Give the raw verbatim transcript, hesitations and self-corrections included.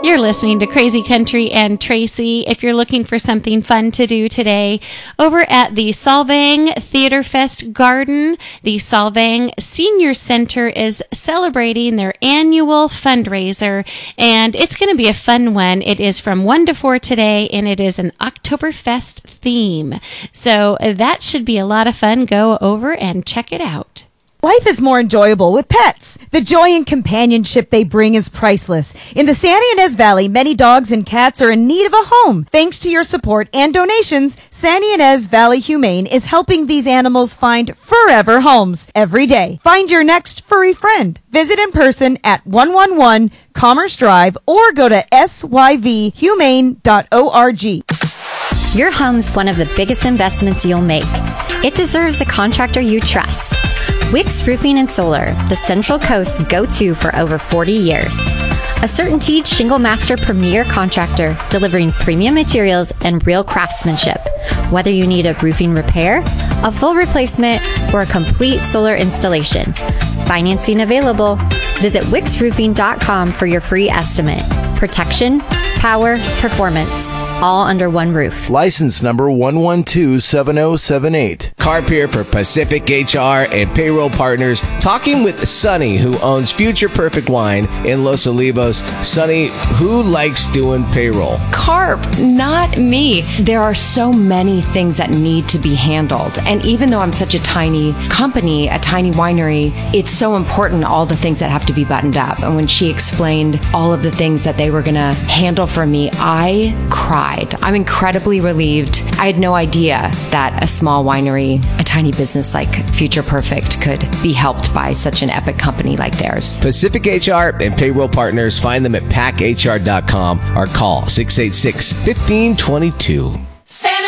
You're listening to Crazy Country and Tracy. If you're looking for something fun to do today, over at the Solvang Theater Fest Garden, the Solvang Senior Center is celebrating their annual fundraiser, and it's going to be a fun one. It is from one to four today, and it is an Oktoberfest theme. So that should be a lot of fun. Go over and check it out. Life is more enjoyable with pets. The joy and companionship they bring is priceless. In the Santa Ynez Valley, many dogs and cats are in need of a home. Thanks to your support and donations, Santa Ynez Valley Humane is helping these animals find forever homes every day. Find your next furry friend. Visit in person at one one one Commerce Drive or go to S Y V humane dot org. Your home's one of the biggest investments you'll make. It deserves a contractor you trust. Wix Roofing and Solar, the Central Coast's go-to for over forty years. A CertainTeed Shingle Master premier contractor delivering premium materials and real craftsmanship. Whether you need a roofing repair, a full replacement, or a complete solar installation. Financing available. Visit wix roofing dot com for your free estimate. Protection, power, performance. All under one roof. License number one one two seven zero seven eight. Carp here for Pacific H R and Payroll Partners, talking with Sonny, who owns Future Perfect Wine in Los Olivos. Sonny, who likes doing payroll? Carp, not me. There are so many things that need to be handled. And even though I'm such a tiny company, a tiny winery, it's so important, all the things that have to be buttoned up. And when she explained all of the things that they were going to handle for me, I cried. I'm incredibly relieved. I had no idea that a small winery, a tiny business like Future Perfect, could be helped by such an epic company like theirs. Pacific H R and Payroll Partners, find them at pack h r dot com or call six eight six, one five two two. Santa